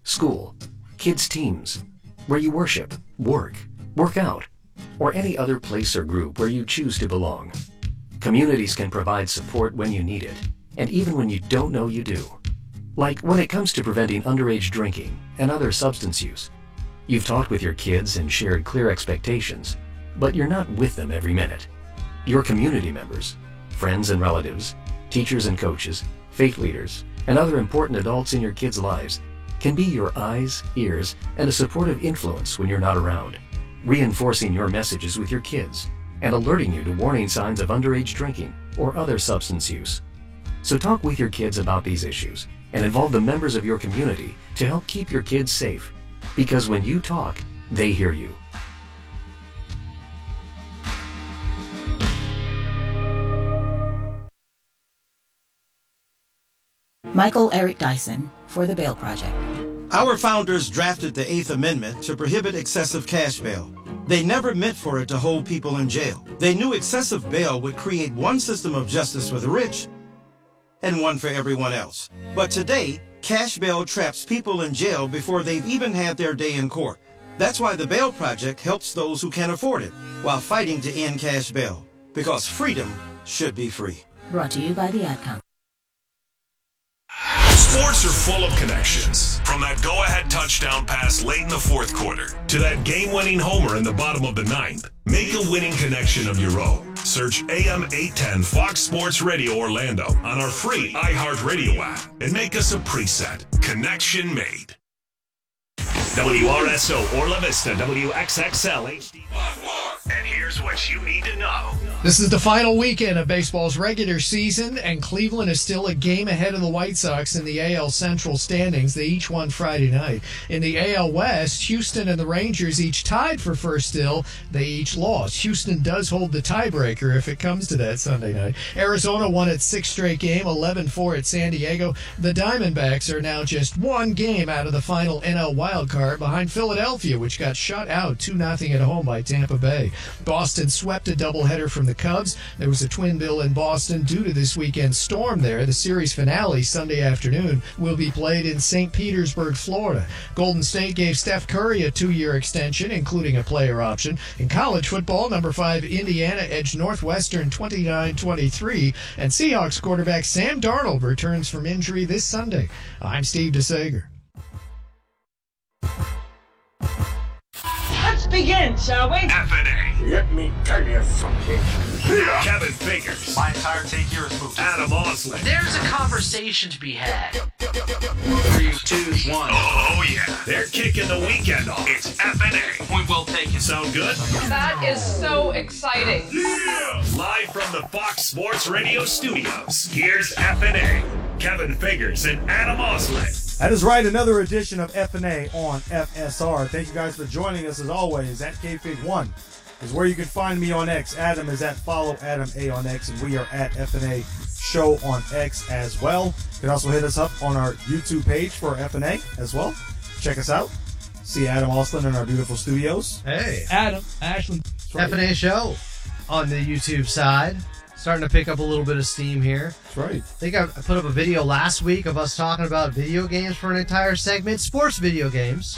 school, kids' teams, where you worship, work out, or any other place or group where you choose to belong. Communities can provide support when you need it, and even when you don't know you do. Like when it comes to preventing underage drinking and other substance use. You've talked with your kids and shared clear expectations, but you're not with them every minute. Your community members, friends and relatives, teachers and coaches, faith leaders, and other important adults in your kids' lives can be your eyes, ears, and a supportive influence when you're not around, reinforcing your messages with your kids and alerting you to warning signs of underage drinking or other substance use. So talk with your kids about these issues and involve the members of your community to help keep your kids safe. Because when you talk, they hear you. Michael Eric Dyson for the Bail Project. Our founders drafted the Eighth Amendment to prohibit excessive cash bail. They never meant for it to hold people in jail. They knew excessive bail would create one system of justice for the rich and one for everyone else. But today, cash bail traps people in jail before they've even had their day in court. That's why the Bail Project helps those who can't afford it while fighting to end cash bail. Because freedom should be free. Brought to you by the Ad Council. Sports are full of connections. From that go-ahead touchdown pass late in the fourth quarter to that game-winning homer in the bottom of the ninth. Make a winning connection of your own. Search AM 810 Fox Sports Radio Orlando on our free iHeartRadio app and make us a preset. Connection made. WRSO Orla Vista, WXXL HD. And here's what you need to know. This is the final weekend of baseball's regular season, and Cleveland is still a game ahead of the White Sox in the AL Central standings. They each won Friday night. In the AL West, Houston and the Rangers each tied for first still. They each lost. Houston does hold the tiebreaker if it comes to that Sunday night. Arizona won its sixth straight game, 11-4 at San Diego. The Diamondbacks are now just one game out of the final NL wildcard behind Philadelphia, which got shut out 2-0 at home by Tampa Bay. Boston swept a doubleheader from the Cubs. There was a twin bill in Boston due to this weekend's storm there. The series finale Sunday afternoon will be played in St. Petersburg, Florida. Golden State gave Steph Curry a 2-year extension, including a player option. In college football, number 5 Indiana edged Northwestern 29-23, and Seahawks quarterback Sam Darnold returns from injury this Sunday. I'm Steve DeSager. Let's begin, shall we? FNA. Let me tell you something. Kevin Figures. My entire take here is moved. Adam Osley. There's a conversation to be had. 3, 2, 1. Oh, yeah. They're kicking the weekend off. It's FNA. Point well taken. Sound good? That is so exciting. Yeah! Live from the Fox Sports Radio studios, here's FNA. Kevin Figures and Adam Osley. That is right, another edition of FNA on FSR. Thank you guys for joining us as always. At KFig1 is where you can find me on X. Adam is at Follow Adam A on X, and we are at FNA Show on X as well. You can also hit us up on our YouTube page for FNA as well. Check us out. See Adam Austin in our beautiful studios. Hey, Adam, Ashley, Right. FNA Show on the YouTube side. Starting to pick up a little bit of steam here. That's right. I think I put up a video last week of us talking about video games for an entire segment. Sports video games.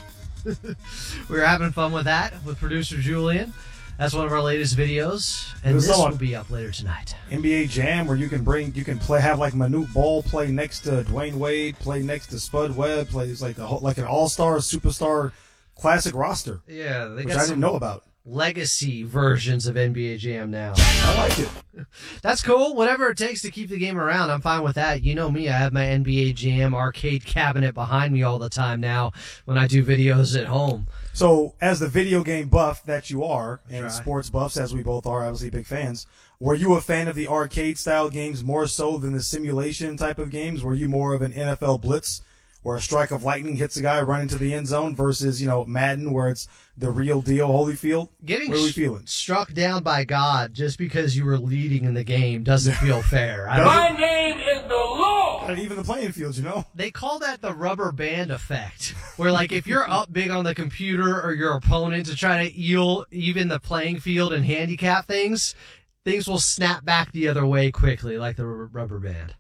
We were having fun with that with producer Julian. That's one of our latest videos. And this will be up later tonight. NBA Jam, where you can play, have like Manute Bol play next to Dwayne Wade, play next to Spud Webb, plays like like an all-star, superstar, classic roster. Yeah, which I didn't know about. Legacy versions of NBA Jam now. I like it. That's cool. Whatever it takes to keep the game around, I'm fine with that. You know me, I have my NBA Jam arcade cabinet behind me all the time now when I do videos at home. So, as the video game buff that you are, and sports buffs as we both are, obviously big fans, were you a fan of the arcade-style games more so than the simulation type of games? Were you more of an NFL Blitz, where a strike of lightning hits a guy running to the end zone versus, Madden, where it's the real deal, Holyfield? Getting what are we feeling? Struck down by God just because you were leading in the game doesn't feel fair. My name is the Lord. Not even the playing field, They call that the rubber band effect, where like if you're up big on the computer or your opponent to try to even the playing field and handicap things will snap back the other way quickly like the rubber band.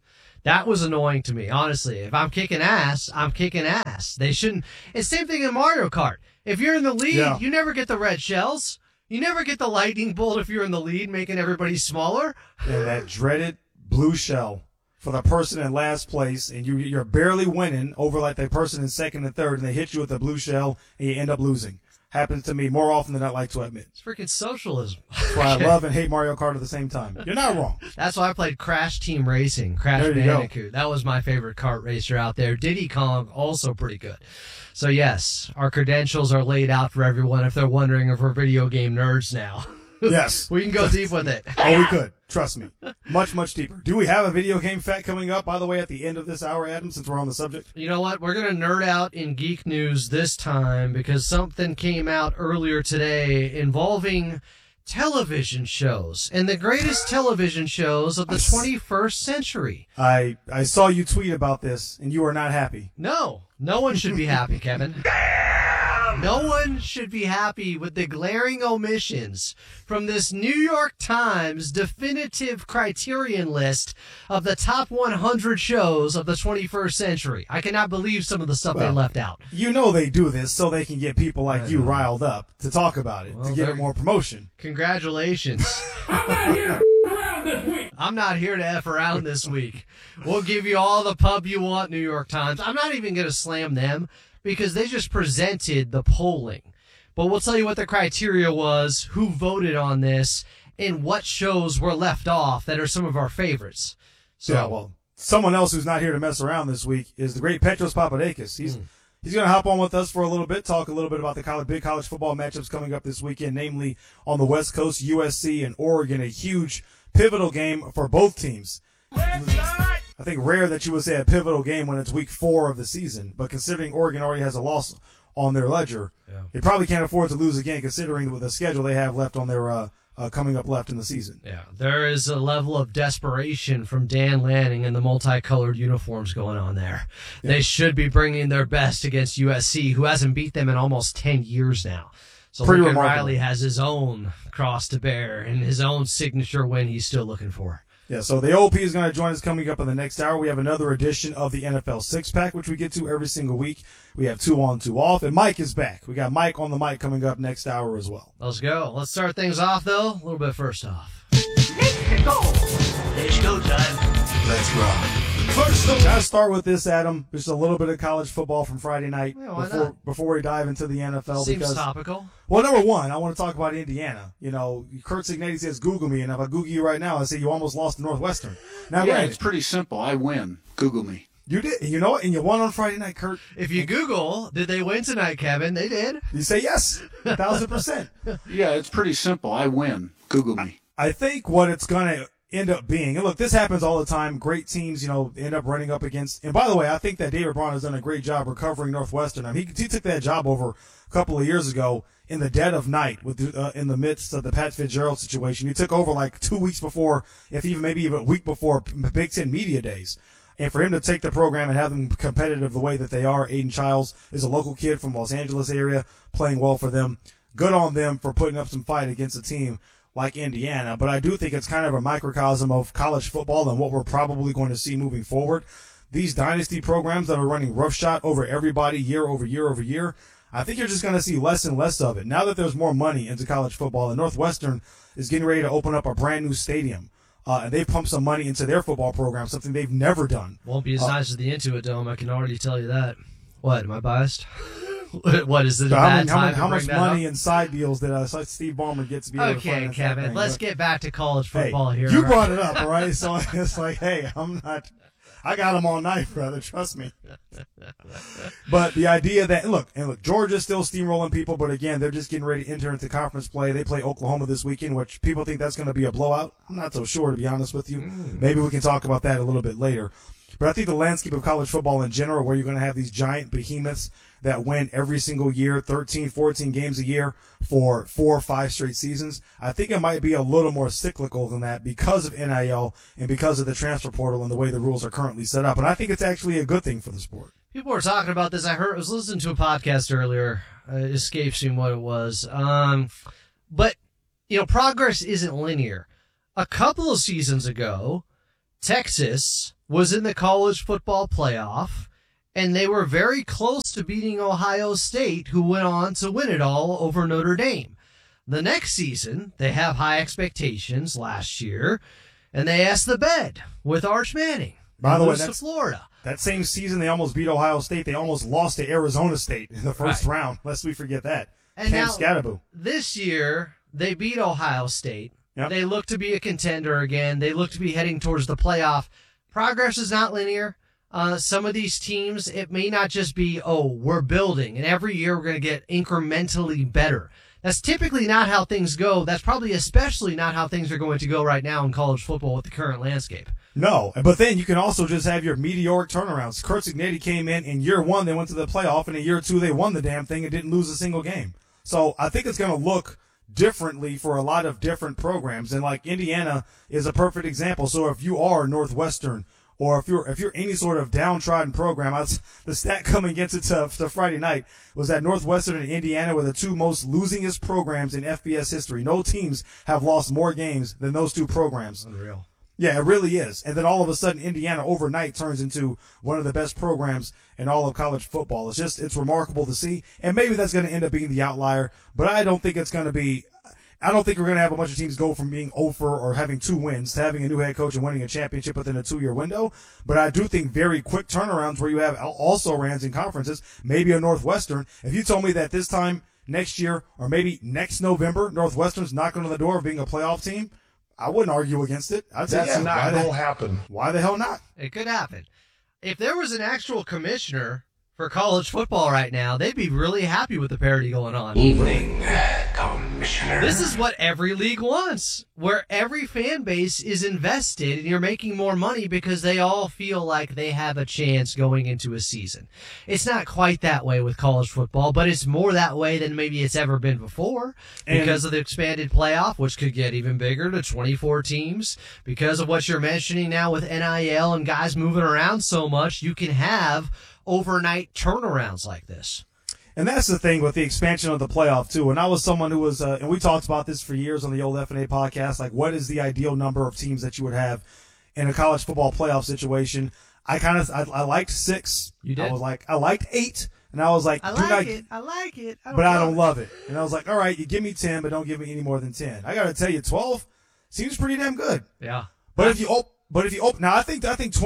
That was annoying to me, honestly. If I'm kicking ass, I'm kicking ass. They shouldn't. It's the same thing in Mario Kart. If you're in the lead, you never get the red shells. You never get the lightning bolt if you're in the lead, making everybody smaller. And that dreaded blue shell for the person in last place, and you're barely winning over like the person in second and third, and they hit you with the blue shell, and you end up losing. Happens to me more often than I like to admit. It's freaking socialism. That's why I love and hate Mario Kart at the same time. You're not wrong. That's why I played Crash Team Racing, Crash Bandicoot. That was my favorite kart racer out there. Diddy Kong, also pretty good. So yes, our credentials are laid out for everyone if they're wondering if we're video game nerds now. Yes. We can go deep with it. Oh, we could. Trust me. Much, much deeper. Do we have a video game fact coming up, by the way, at the end of this hour, Adam, since we're on the subject? You know what? We're going to nerd out in geek news this time because something came out earlier today involving television shows and the greatest television shows of the 21st century. I saw you tweet about this, and you are not happy. No one should be happy, Kevin. No one should be happy with the glaring omissions from this New York Times definitive criterion list of the top 100 shows of the 21st century. I cannot believe some of the stuff they left out. You know they do this so they can get people like you riled up to talk about it, to give it more promotion. Congratulations. I'm not here to F around this week. We'll give you all the pub you want, New York Times. I'm not even going to slam them, because they just presented the polling. But we'll tell you what the criteria was, who voted on this, and what shows were left off that are some of our favorites. So, yeah, well, someone else who's not here to mess around this week is the great Petros Papadakis. He's going to hop on with us for a little bit, talk a little bit about the big college football matchups coming up this weekend, namely on the West Coast, USC and Oregon, a huge pivotal game for both teams. I think rare that you would say a pivotal game when it's week 4 of the season, but considering Oregon already has a loss on their ledger, they probably can't afford to lose again considering with the schedule they have left on their coming up left in the season. Yeah, there is a level of desperation from Dan Lanning and the multicolored uniforms going on there. Yeah. They should be bringing their best against USC, who hasn't beat them in almost 10 years now. So Lincoln Riley has his own cross to bear and his own signature win he's still looking for. Yeah, so the OP is going to join us coming up in the next hour. We have another edition of the NFL Six-Pack, which we get to every single week. We have 2 on, 2 off, and Mike is back. We got Mike on the mic coming up next hour as well. Let's go. Let's start things off, though, a little bit first off. Let's go. Let's go time. Let's rock. First, gotta start with this, Adam. Just a little bit of college football from Friday night before we dive into the NFL. Seems topical. Well, number one, I want to talk about Indiana. You know, Kurt Cignati says, Google me, and if I Google you right now, I say you almost lost to Northwestern. Now, yeah, it's pretty simple. I win. Google me. You did. You know what? And you won on Friday night, Kurt. If you Google, did they win tonight, Kevin? They did. You say yes. 1,000%. Yeah, it's pretty simple. I win. Google me. I think what it's going to end up being, and look, this happens all the time. Great teams, you know, end up running up against. And by the way, I think that David Braun has done a great job recovering Northwestern. I mean, he took that job over a couple of years ago in the dead of night with in the midst of the Pat Fitzgerald situation. He took over like 2 weeks before, maybe even a week before Big Ten Media Days. And for him to take the program and have them competitive the way that they are, Aiden Childs is a local kid from Los Angeles area, playing well for them. Good on them for putting up some fight against a team like Indiana. But I do think it's kind of a microcosm of college football and what we're probably going to see moving forward. These dynasty programs that are running roughshod over everybody year over year over year, I think you're just going to see less and less of it. Now that there's more money into college football, and Northwestern is getting ready to open up a brand new stadium. And they've pumped some money into their football program, something they've never done. Won't be as nice as the Intuit Dome, I can already tell you that. What, am I biased? What, is it a bad time how much money and side deals did Steve Ballmer get to be able to finance? Okay, Kevin, let's get back to college football here. You brought it up, all right? So it's like, hey, I got them all night, brother. Trust me. But the idea that, look, Georgia's still steamrolling people, but again, they're just getting ready to enter into conference play. They play Oklahoma this weekend, which people think that's going to be a blowout. I'm not so sure, to be honest with you. Maybe we can talk about that a little bit later. But I think the landscape of college football in general, where you're going to have these giant behemoths that win every single year, 13, 14 games a year for 4 or 5 straight seasons, I think it might be a little more cyclical than that because of NIL and because of the transfer portal and the way the rules are currently set up. And I think it's actually a good thing for the sport. People were talking about this. I was listening to a podcast earlier. It escapes me what it was. But, you know, progress isn't linear. A couple of seasons ago, Texas was in the college football playoff, and they were very close to beating Ohio State, who went on to win it all over Notre Dame. The next season, they have high expectations last year, and they asked the bed with Arch Manning. By the way, to Florida. That same season, they almost beat Ohio State. They almost lost to Arizona State in the first round, lest we forget that. And Cam now, Scatterbo. this year, they beat Ohio State. Yep. They look to be a contender again. They look to be heading towards the playoff. Progress is not linear. Some of these teams, it may not just be, we're building, and every year we're going to get incrementally better. That's typically not how things go. That's probably especially not how things are going to go right now in college football with the current landscape. No, but then you can also just have your meteoric turnarounds. Curt Cignetti came in year one, they went to the playoff, and in year two, they won the damn thing and didn't lose a single game. So I think it's going to look differently for a lot of different programs. And like Indiana is a perfect example. So if you are Northwestern, or if you're any sort of downtrodden program, the stat coming into to Friday night was that Northwestern and Indiana were the two most losingest programs in FBS history. No teams have lost more games than those two programs. Unreal. Yeah, it really is. And then all of a sudden, Indiana overnight turns into one of the best programs in all of college football. It's remarkable to see. And maybe that's going to end up being the outlier, but I don't think it's going to be. I don't think we're going to have a bunch of teams go from being 0-4 or having 2 wins to having a new head coach and winning a championship within a 2-year window. But I do think very quick turnarounds where you have also Rams in conferences, maybe a Northwestern. If you told me that this time next year or maybe next November, Northwestern's knocking on the door of being a playoff team, I wouldn't argue against it. I'd say, that's not going to happen. Why the hell not? It could happen. If there was an actual commissioner for college football right now, they'd be really happy with the parity going on. Evening, Commissioner. This is what every league wants, where every fan base is invested and you're making more money because they all feel like they have a chance going into a season. It's not quite that way with college football, but it's more that way than maybe it's ever been before because of the expanded playoff, which could get even bigger to 24 teams. Because of what you're mentioning now with NIL and guys moving around so much, you can have overnight turnarounds like this. And that's the thing with the expansion of the playoff, too. And I was someone who was, and we talked about this for years on the old FNA podcast, like what is the ideal number of teams that you would have in a college football playoff situation? I liked 6. You did? I liked 8. And I was like, I like it. But I don't love it. And I was like, all right, you give me 10, but don't give me any more than 10. I got to tell you, 12 seems pretty damn good. Yeah. But if you open, now I think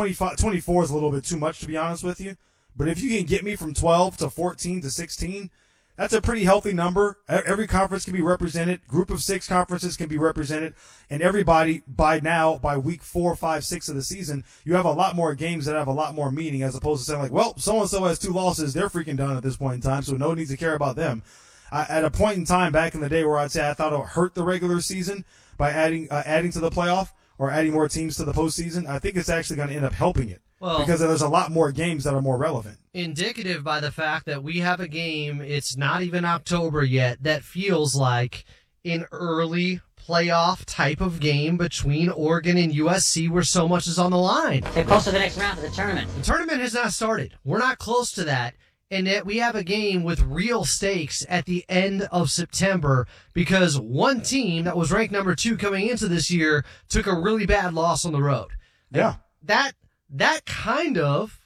24 is a little bit too much, to be honest with you. But if you can get me from 12 to 14 to 16, that's a pretty healthy number. Every conference can be represented. Group of 6 conferences can be represented. And everybody, by week 4, 5, 6 of the season, you have a lot more games that have a lot more meaning as opposed to saying like, well, so-and-so has 2 losses. They're freaking done at this point in time, so no one needs to care about them. At a point in time back in the day where I'd say I thought it would hurt the regular season by adding to the playoff or adding more teams to the postseason, I think it's actually going to end up helping it. Well, because there's a lot more games that are more relevant. Indicative by the fact that we have a game, it's not even October yet, that feels like an early playoff type of game between Oregon and USC where so much is on the line. They're close to the next round of the tournament. The tournament has not started. We're not close to that. And yet we have a game with real stakes at the end of September because one team that was ranked number 2 coming into this year took a really bad loss on the road. Yeah. That kind of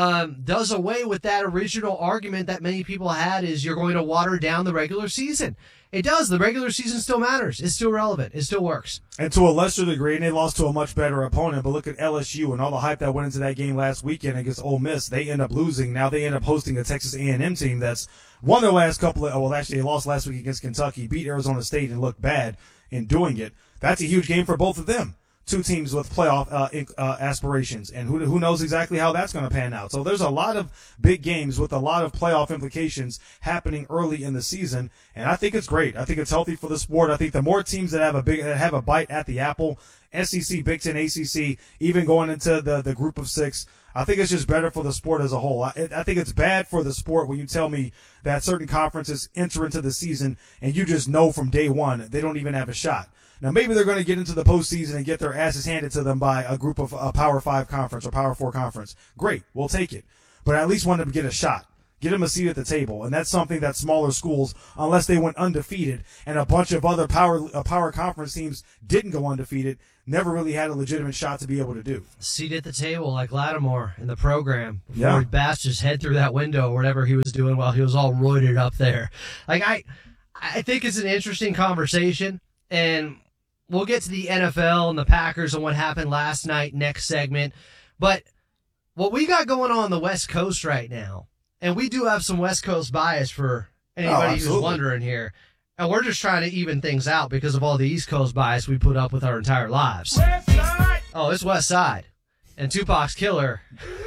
does away with that original argument that many people had is you're going to water down the regular season. It does. The regular season still matters. It's still relevant. It still works. And to a lesser degree, and they lost to a much better opponent, but look at LSU and all the hype that went into that game last weekend against Ole Miss. They end up losing. Now they end up hosting a Texas A&M team that's won their last couple of, well, actually they lost last week against Kentucky, beat Arizona State and looked bad in doing it. That's a huge game for both of them. 2 teams with playoff aspirations, and who knows exactly how that's going to pan out. So there's a lot of big games with a lot of playoff implications happening early in the season, and I think it's great. I think it's healthy for the sport. I think the more teams that have a bite at the apple, SEC, Big Ten, ACC, even going into the group of 6, I think it's just better for the sport as a whole. I think it's bad for the sport when you tell me that certain conferences enter into the season and you just know from day one they don't even have a shot. Now, maybe they're going to get into the postseason and get their asses handed to them by a group of a Power 5 conference or Power 4 conference. Great, we'll take it. But I at least want them to get a shot. Get them a seat at the table, and that's something that smaller schools, unless they went undefeated, and a bunch of other power conference teams didn't go undefeated, never really had a legitimate shot to be able to do. Seat at the table like Lattimore in the program before he bashed his head through that window or whatever he was doing while he was all roided up there. Like I think it's an interesting conversation, and we'll get to the NFL and the Packers and what happened last night next segment. But what we got going on the West Coast right now, and we do have some West Coast bias for anybody who's wondering here. And we're just trying to even things out because of all the East Coast bias we put up with our entire lives. West Side! Oh, it's West Side. And Tupac's Killer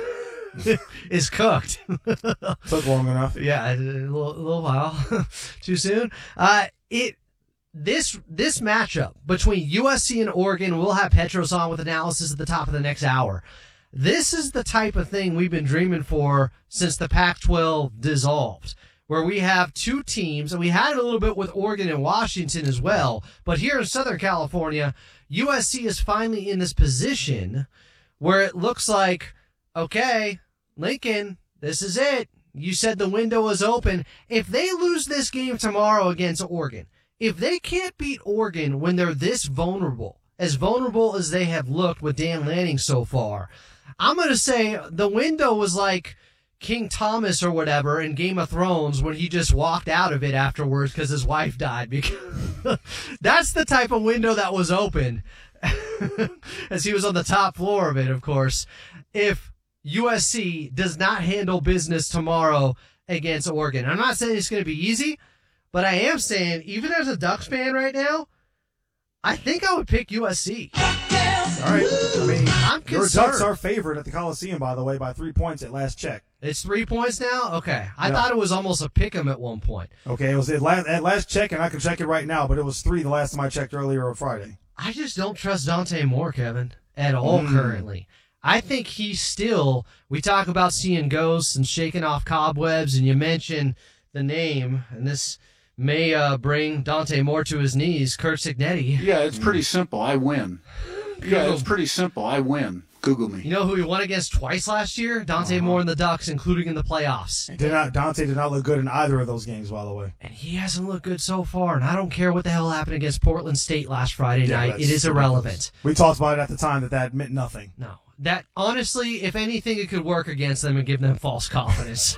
is cooked. Took long enough. Yeah, a little while. Too soon. This matchup between USC and Oregon, we'll have Petros on with analysis at the top of the next hour. This is the type of thing we've been dreaming for since the Pac-12 dissolved, where we have two teams, and we had it a little bit with Oregon and Washington as well, but here in Southern California, USC is finally in this position where it looks like, okay, Lincoln, this is it. You said the window was open. If they lose this game tomorrow against Oregon, if they can't beat Oregon when they're this vulnerable as they have looked with Dan Lanning so far, I'm going to say the window was like King Thomas or whatever in Game of Thrones when he just walked out of it afterwards because his wife died. Because that's the type of window that was open as he was on the top floor of it, of course. If USC does not handle business tomorrow against Oregon, I'm not saying it's going to be easy, but I am saying, even as a Ducks fan right now, I think I would pick USC. All right. I mean, I'm your concerned. Ducks are favored at the Coliseum, by the way, by 3 points at last check. It's 3 points now? Okay. I thought it was almost a pick 'em at one point. Okay, it was at last check, and I can check it right now, but it was 3 the last time I checked earlier on Friday. I just don't trust Dante Moore, Kevin, at all currently. I think he's still, we talk about seeing ghosts and shaking off cobwebs, and you mention the name, and this may bring Dante Moore to his knees, Curt Cignetti. Yeah, it's pretty simple. I win. Yeah, it's pretty simple. I win. Google me. You know who he won against twice last year? Dante Moore and the Ducks, including in the playoffs. Dante did not look good in either of those games, by the way. And he hasn't looked good so far, and I don't care what the hell happened against Portland State last Friday night. It is irrelevant. We talked about it at the time that meant nothing. No. That, honestly, if anything, it could work against them and give them false confidence.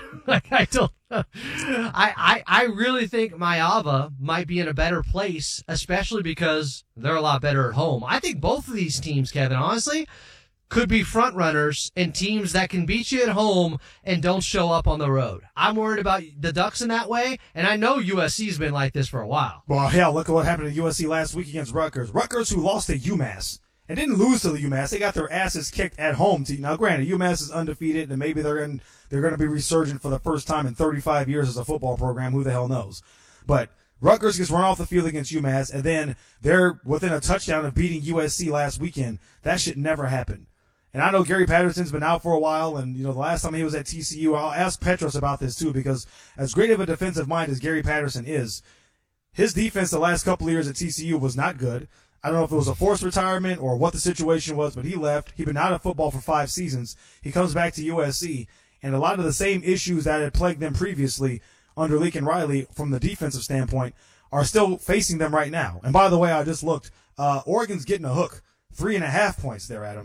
I really think Maiyava might be in a better place, especially because they're a lot better at home. I think both of these teams, Kevin, honestly, could be front runners and teams that can beat you at home and don't show up on the road. I'm worried about the Ducks in that way, and I know USC's been like this for a while. Well, hell, look at what happened to USC last week against Rutgers. Rutgers, who lost to UMass. And didn't lose to the UMass. They got their asses kicked at home. Now, granted, UMass is undefeated, and maybe they're going to be resurgent for the first time in 35 years as a football program. Who the hell knows? But Rutgers gets run off the field against UMass, and then they're within a touchdown of beating USC last weekend. That should never happen. And I know Gary Patterson's been out for a while, and the last time he was at TCU, I'll ask Petros about this too, because as great of a defensive mind as Gary Patterson is, his defense the last couple of years at TCU was not good. I don't know if it was a forced retirement or what the situation was, but he left. He'd been out of football for 5 seasons. He comes back to USC, and a lot of the same issues that had plagued them previously under Lincoln Riley from the defensive standpoint are still facing them right now. And by the way, I just looked. Oregon's getting a hook. 3.5 points there, Adam.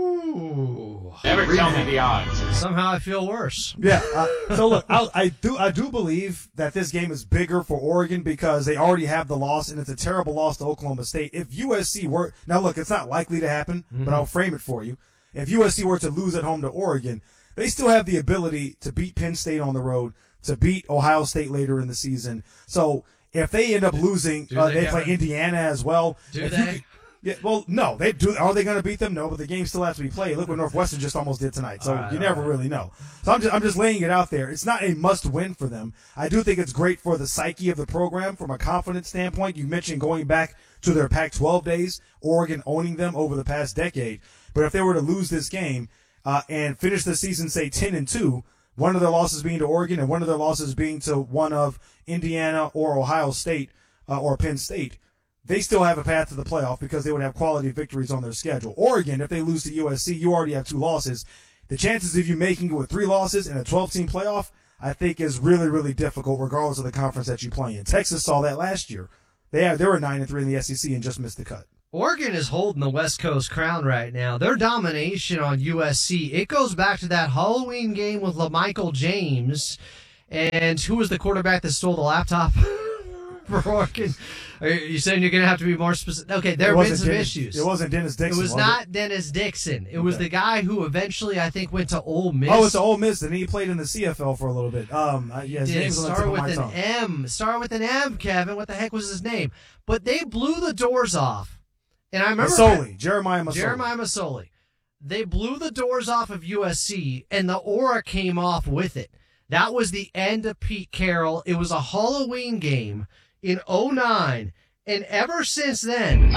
Ooh. Never tell me the odds. Somehow I feel worse. Yeah. So look, I do believe that this game is bigger for Oregon because they already have the loss, and it's a terrible loss to Oklahoma State. If USC were, now look, it's not likely to happen, but I'll frame it for you. If USC were to lose at home to Oregon, they still have the ability to beat Penn State on the road, to beat Ohio State later in the season. So if they end up losing, they play Indiana as well. Do they? Yeah, well, no, they do. Are they going to beat them? No, but the game still has to be played. Look what Northwestern just almost did tonight. So you never really know. So I'm just laying it out there. It's not a must-win for them. I do think it's great for the psyche of the program from a confidence standpoint. You mentioned going back to their Pac-12 days, Oregon owning them over the past decade. But if they were to lose this game and finish the season, say 10-2, one of their losses being to Oregon and one of their losses being to one of Indiana or Ohio State or Penn State, they still have a path to the playoff because they would have quality victories on their schedule. Oregon, if they lose to USC, you already have 2 losses. The chances of you making it with 3 losses in a 12-team playoff, I think is really, really difficult regardless of the conference that you play in. Texas saw that last year. They were 9-3 in the SEC and just missed the cut. Oregon is holding the West Coast crown right now. Their domination on USC, it goes back to that Halloween game with LaMichael James. And who was the quarterback that stole the laptop for Oregon? Are you saying you're going to have to be more specific? Okay, there have been some issues. It wasn't Dennis Dixon. It was not Dennis Dixon. It was the guy who eventually, I think, went to Ole Miss. Oh, it's Ole Miss, and he played in the CFL for a little bit. His name's on the tip of my tongue. Start with an M, Kevin. What the heck was his name? But they blew the doors off. And I remember Jeremiah Masoli. They blew the doors off of USC, and the aura came off with it. That was the end of Pete Carroll. It was a Halloween game in 2009, and ever since then,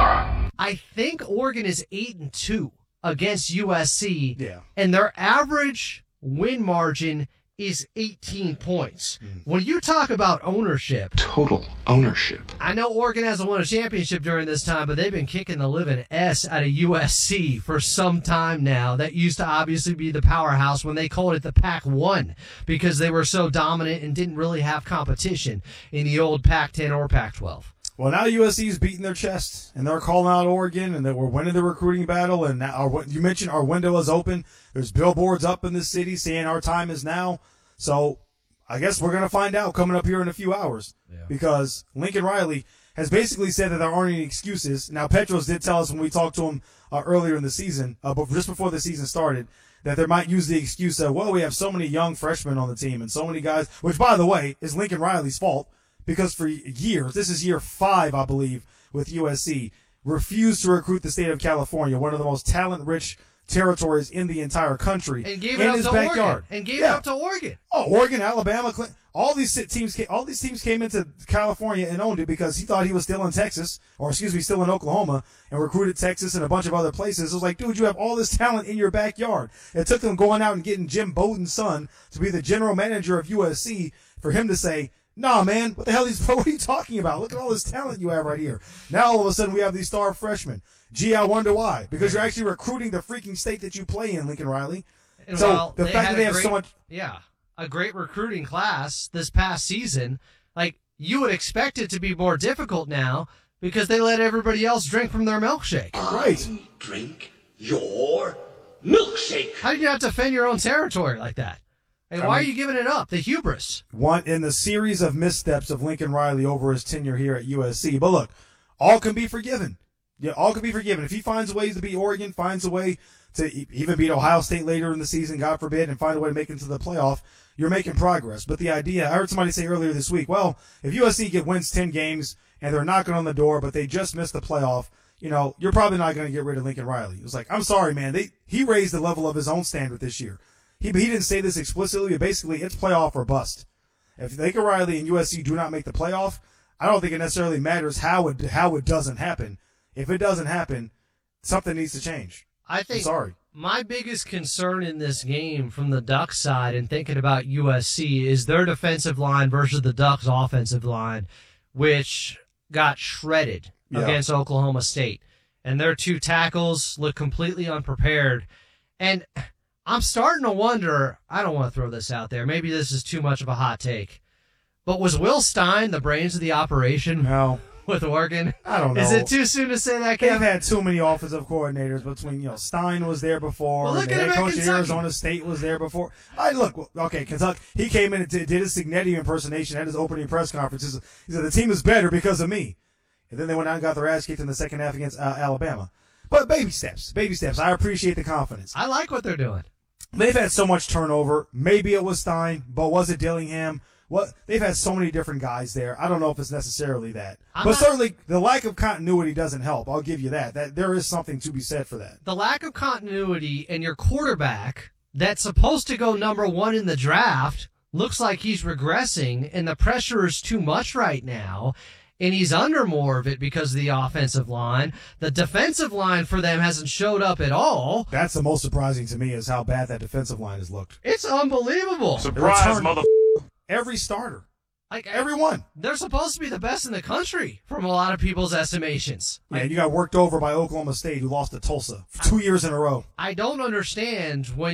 I think Oregon is 8-2 against USC. Yeah. And their average win margin is 18 points. When you talk about ownership, Total ownership. I know Oregon hasn't won a championship during this time, but they've been kicking the living S out of USC for some time now. That used to obviously be the powerhouse when they called it the Pac-1 because they were so dominant and didn't really have competition in the old Pac-10 or Pac-12. Well, now USC's beating their chest, and they're calling out Oregon, and we're winning the recruiting battle. And now, you mentioned our window is open. There's billboards up in the city saying our time is now. So I guess we're going to find out coming up here in a few hours because Lincoln Riley has basically said that there aren't any excuses. Now, Petros did tell us when we talked to him earlier in the season, but just before the season started, that they might use the excuse of, well, we have so many young freshmen on the team and so many guys, which, by the way, is Lincoln Riley's fault. Because for years, this is year 5, I believe, with USC, refused to recruit the state of California, one of the most talent-rich territories in the entire country, and gave in it up his to backyard. Oregon. And gave it up to Oregon. Oh, Oregon, Alabama, all these teams came into California and owned it because he thought he was still in Texas, still in Oklahoma, and recruited Texas and a bunch of other places. It was like, dude, you have all this talent in your backyard. It took them going out and getting Jim Bowden's son to be the general manager of USC for him to say, nah, man, what are you talking about? Look at all this talent you have right here. Now, all of a sudden, we have these star freshmen. Gee, I wonder why. Because you're actually recruiting the freaking state that you play in, Lincoln Riley. And so the fact that they have so much... Yeah, a great recruiting class this past season, like, you would expect it to be more difficult now because they let everybody else drink from their milkshake. Right. Drink your milkshake. How do you not defend your own territory like that? And why are you giving it up? The hubris. One in the series of missteps of Lincoln Riley over his tenure here at USC. But look, all can be forgiven. Yeah, all can be forgiven. If he finds ways to beat Oregon, finds a way to even beat Ohio State later in the season, God forbid, and find a way to make it to the playoff, you're making progress. But the idea, I heard somebody say earlier this week, well, if USC wins 10 games and they're knocking on the door, but they just missed the playoff, you're probably not going to get rid of Lincoln Riley. It was like, I'm sorry, man. He raised the level of his own standard this year. He didn't say this explicitly, but basically it's playoff or bust. If Lincoln Riley and USC do not make the playoff, I don't think it necessarily matters how it doesn't happen. If it doesn't happen, something needs to change. I think I'm sorry. My biggest concern in this game from the Ducks side and thinking about USC is their defensive line versus the Ducks offensive line, which got shredded against Oklahoma State. And their 2 tackles look completely unprepared. And I'm starting to wonder, I don't want to throw this out there, maybe this is too much of a hot take, but was Will Stein the brains of the operation with Oregon? I don't know. Is it too soon to say that, Kevin? They've had too many offensive coordinators between, Stein was there before, well, the head coach of Arizona State was there before. Kentucky, he came in and did his Signetti impersonation at his opening press conference. He said, the team is better because of me. And then they went out and got their ass kicked in the second half against Alabama. But baby steps. I appreciate the confidence. I like what they're doing. They've had so much turnover. Maybe it was Stein, but was it Dillingham? They've had so many different guys there. I don't know if it's necessarily that. Certainly the lack of continuity doesn't help. I'll give you that. That there is something to be said for that. The lack of continuity and your quarterback that's supposed to go number 1 in the draft looks like he's regressing, and the pressure is too much right now. And he's under more of it because of the offensive line. The defensive line for them hasn't showed up at all. That's the most surprising to me is how bad that defensive line has looked. It's unbelievable. Surprise, mother. Every starter. Like everyone. They're supposed to be the best in the country from a lot of people's estimations. Yeah, you got worked over by Oklahoma State, who lost to Tulsa for 2 years in a row. I don't understand when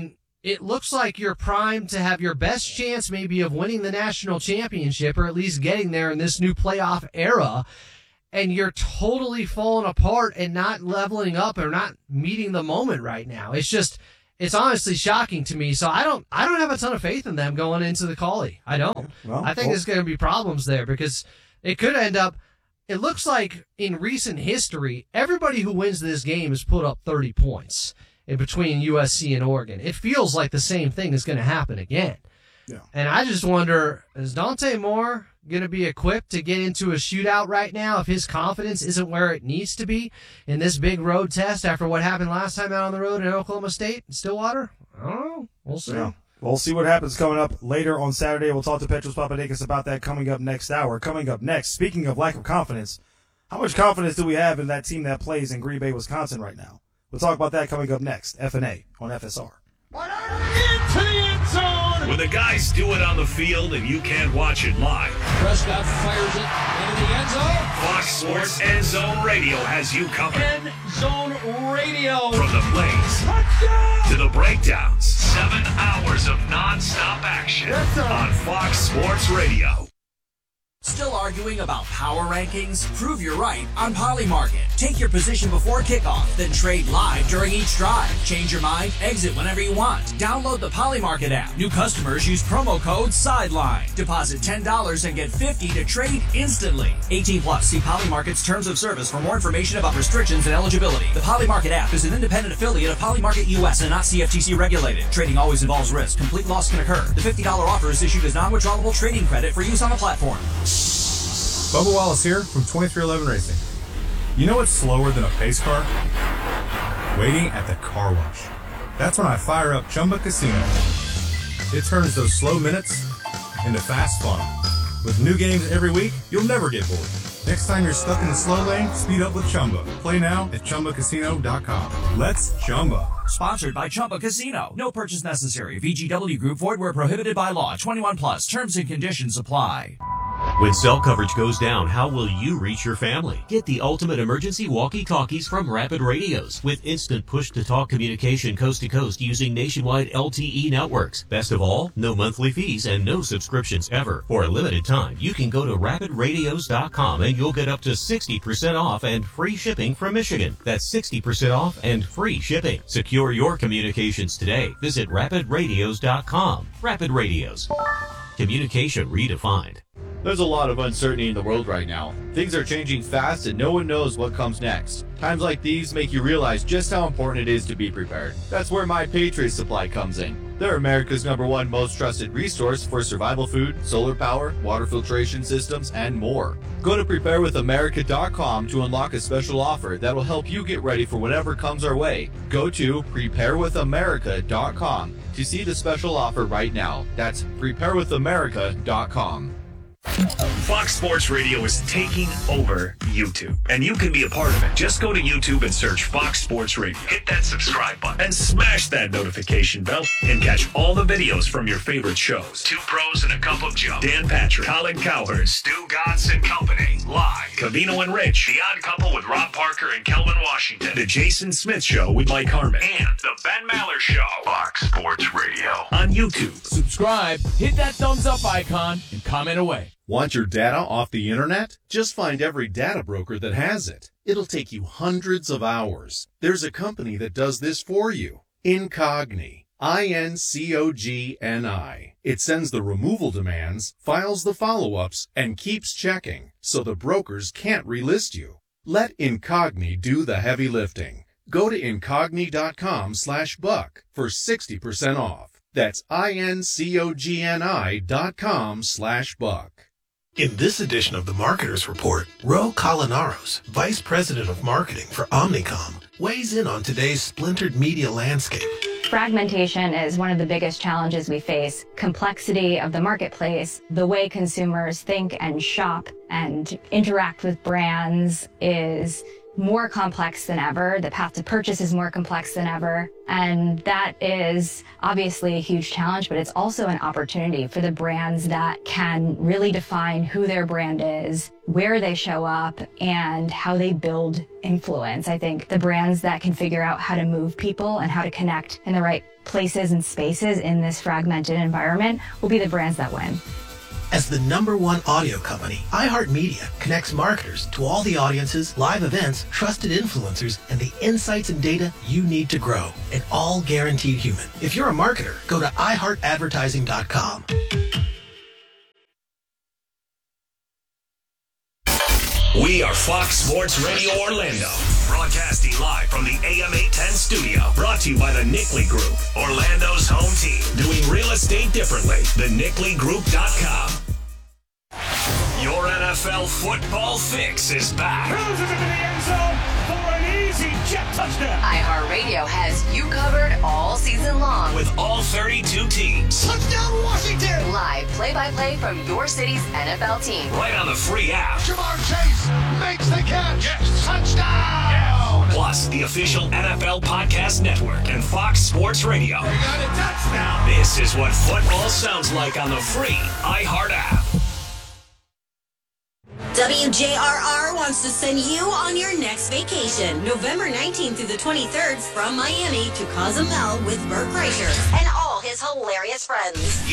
it looks like you're primed to have your best chance maybe of winning the national championship or at least getting there in this new playoff era. And you're totally falling apart and not leveling up or not meeting the moment right now. It's honestly shocking to me. So I don't have a ton of faith in them going into the Callie. I don't. I think there's going to be problems there because it could end up, it looks like in recent history, everybody who wins this game has put up 30 points in between USC and Oregon. It feels like the same thing is going to happen again. Yeah. And I just wonder, is Dante Moore going to be equipped to get into a shootout right now if his confidence isn't where it needs to be in this big road test after what happened last time out on the road in Oklahoma State and Stillwater? I don't know. We'll see. Yeah. We'll see what happens coming up later on Saturday. We'll talk to Petros Papadakis about that coming up next hour. Coming up next, speaking of lack of confidence, how much confidence do we have in that team that plays in Green Bay, Wisconsin right now? We'll talk about that coming up next. FNA on FSR. Into the end zone. When the guys do it on the field and you can't watch it live, Prescott fires it into the end zone. Fox Sports End Zone Radio has you covered. End Zone Radio. From the plays to the breakdowns, 7 hours of non-stop action on Fox Sports Radio. Still arguing about power rankings? Prove you're right on Polymarket. Take your position before kickoff, then trade live during each drive. Change your mind, exit whenever you want. Download the Polymarket app. New customers use promo code SIDELINE. Deposit $10 and get $50 to trade instantly. 18 plus. See Polymarket's terms of service for more information about restrictions and eligibility. The Polymarket app is an independent affiliate of Polymarket US and not CFTC regulated. Trading always involves risk. Complete loss can occur. The $50 offer is issued as non-withdrawable trading credit for use on the platform. Bubba Wallace here from 2311 Racing. You know what's slower than a pace car? Waiting at the car wash. That's when I fire up Chumba Casino. It turns those slow minutes into fast fun. With new games every week, you'll never get bored. Next time you're stuck in the slow lane, speed up with Chumba. Play now at ChumbaCasino.com. Let's Chumba. Sponsored by Chumba Casino. No purchase necessary. VGW Group. Void where prohibited by law. 21 plus. Terms and conditions apply. When cell coverage goes down, how will you reach your family? Get the ultimate emergency walkie-talkies from Rapid Radios with instant push-to-talk communication coast-to-coast using nationwide LTE networks. Best of all, no monthly fees and no subscriptions ever. For a limited time, you can go to rapidradios.com and you'll get up to 60% off and free shipping from Michigan. That's 60% off and free shipping. Secure your communications today. Visit rapidradios.com. Rapid Radios. Communication redefined. There's a lot of uncertainty in the world right now. Things are changing fast and no one knows what comes next. Times like these make you realize just how important it is to be prepared. That's where My Patriot Supply comes in. They're America's #1 most trusted resource for survival food, solar power, water filtration systems, and more. Go to preparewithamerica.com to unlock a special offer that will help you get ready for whatever comes our way. Go to preparewithamerica.com to see the special offer right now. That's preparewithamerica.com. Fox Sports Radio is taking over YouTube, and you can be a part of it. Just go to YouTube and search Fox Sports Radio. Hit that subscribe button and smash that notification bell and catch all the videos from your favorite shows. Two Pros and a Cup of Joe, Dan Patrick, Colin Cowherd, Stu Gatz and Company, live. Cavino and Rich, The Odd Couple with Rob Parker and Kelvin Washington, The Jason Smith Show with Mike Harmon, and The Ben Maller Show. Fox Sports Radio on YouTube. Subscribe, hit that thumbs up icon, and comment away. Want your data off the internet? Just find every data broker that has it. It'll take you hundreds of hours. There's a company that does this for you. Incogni. INCOGNI. It sends the removal demands, files the follow-ups, and keeps checking, so the brokers can't relist you. Let Incogni do the heavy lifting. Go to incogni.com/buck for 60% off. That's INCOGNI.com/buck. In this edition of the Marketers Report, Ro Colinaros, Vice President of Marketing for Omnicom, weighs in on today's splintered media landscape. Fragmentation is one of the biggest challenges we face. Complexity of the marketplace, the way consumers think and shop and interact with brands is more complex than ever. The path to purchase is more complex than ever. And that is obviously a huge challenge, but it's also an opportunity for the brands that can really define who their brand is, where they show up, and how they build influence. I think the brands that can figure out how to move people and how to connect in the right places and spaces in this fragmented environment will be the brands that win. As the #1 audio company, iHeartMedia connects marketers to all the audiences, live events, trusted influencers, and the insights and data you need to grow, and all guaranteed human. If you're a marketer, go to iHeartAdvertising.com. We are Fox Sports Radio Orlando, broadcasting live from the AM 810 studio. Brought to you by the Nickley Group, Orlando's home team. Doing real estate differently. TheNickleyGroup.com. Your NFL football fix is back. Cruises into the end zone for an easy jet touchdown. iHeartRadio has you covered all season long. With all 32 teams. Touchdown Washington! Live play-by-play from your city's NFL team. Right on the free app. Jamar Chase makes the catch. Yes. Touchdown! Yes. Plus, the official NFL Podcast Network and Fox Sports Radio. We got a touchdown. This is what football sounds like on the free iHeart app. WJRR wants to send you on your next vacation, November 19th through the 23rd from Miami to Cozumel with Bert Kreischer and all his hilarious friends.